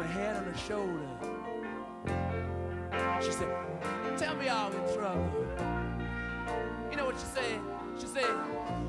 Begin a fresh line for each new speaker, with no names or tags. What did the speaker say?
my head on her shoulder. She said, tell me I'm in trouble. You know what she said? She said,